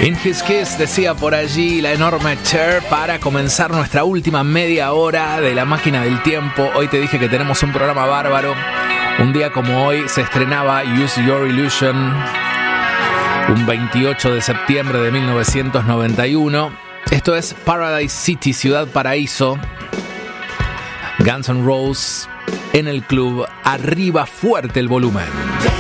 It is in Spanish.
In His Kiss, decía por allí la enorme Cher, para comenzar nuestra última media hora de la máquina del tiempo. Hoy te dije que tenemos un programa bárbaro. Un día como hoy se estrenaba Use Your Illusion, un 28 de septiembre de 1991. Esto es Paradise City, Ciudad Paraíso. Guns N' Roses en el club. Arriba fuerte el volumen.